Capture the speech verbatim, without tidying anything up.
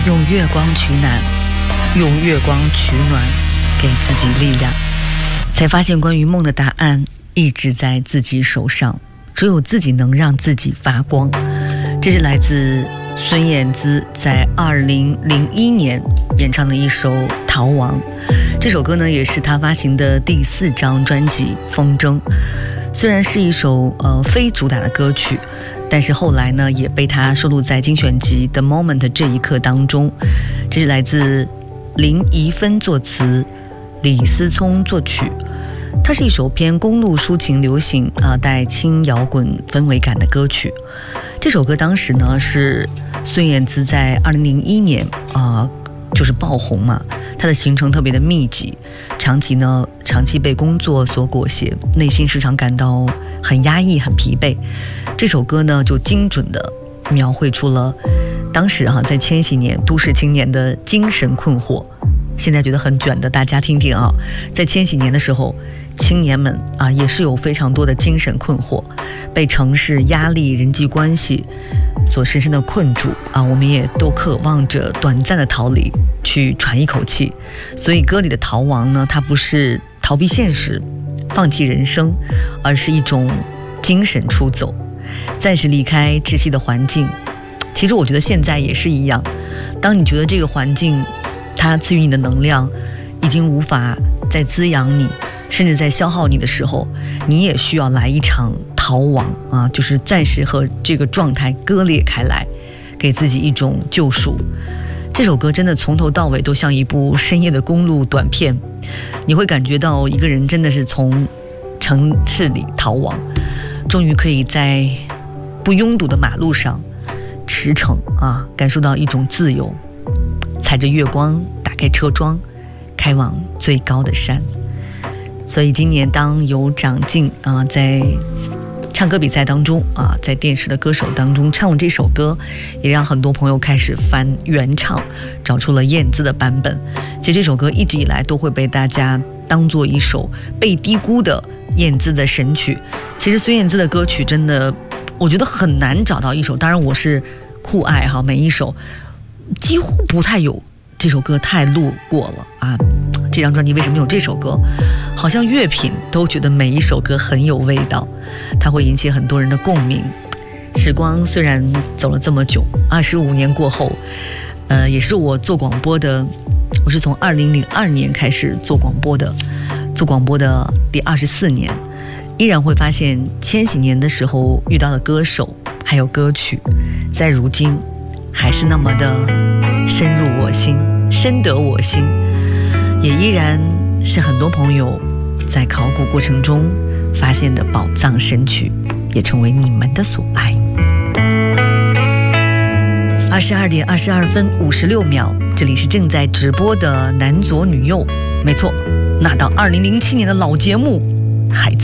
用月光取暖，用月光取暖，给自己力量。才发现关于梦的答案一直在自己手上，只有自己能让自己发光。这是来自孙燕姿在二零零一年演唱的一首《逃亡》。这首歌呢，也是她发行的第四张专辑《风筝》。虽然是一首呃非主打的歌曲，但是后来呢，也被她收录在精选集《The Moment》这一刻当中。这是来自林怡芬作词，李思聪作曲。它是一首偏公路抒情流行啊，带轻摇滚氛围感的歌曲。这首歌当时呢是孙燕姿在二零零一年啊，就是爆红嘛。她的行程特别的密集，长期呢长期被工作所裹挟，内心时常感到很压抑、很疲惫。这首歌呢就精准的描绘出了当时哈、啊、在千禧年都市青年的精神困惑。现在觉得很卷的大家听听啊，在千禧年的时候，青年们啊也是有非常多的精神困惑，被城市压力、人际关系所深深的困住啊，我们也都渴望着短暂的逃离，去喘一口气。所以歌里的逃亡呢，它不是逃避现实、放弃人生，而是一种精神出走，暂时离开窒息的环境。其实我觉得现在也是一样，当你觉得这个环境它赐予你的能量已经无法再滋养你，甚至在消耗你的时候，你也需要来一场逃亡啊，就是暂时和这个状态割裂开来，给自己一种救赎。这首歌真的从头到尾都像一部深夜的公路短片，你会感觉到一个人真的是从城市里逃亡，终于可以在不拥堵的马路上驰骋啊，感受到一种自由。踩着月光，打开车窗，开往最高的山。所以今年当有长进啊、呃，在唱歌比赛当中啊、呃，在电视的歌手当中唱这首歌，也让很多朋友开始翻原唱，找出了燕姿的版本。其实这首歌一直以来都会被大家当做一首被低估的燕姿的神曲。其实孙燕姿的歌曲真的，我觉得很难找到一首，当然我是酷爱哈，每一首几乎不太有这首歌太录过了啊！这张专辑为什么有这首歌？好像乐评都觉得每一首歌很有味道，它会引起很多人的共鸣。时光虽然走了这么久，二十五年过后，呃，也是我做广播的，我是从二零零二年开始做广播的，做广播的第二十四年，依然会发现千禧年的时候遇到的歌手还有歌曲，在如今还是那么的深入我心，深得我心，也依然是很多朋友在考古过程中发现的宝藏神曲，也成为你们的所爱。二十二点二十二分五十六秒，这里是正在直播的男左女右，没错，那到二零零七年的老节目还在。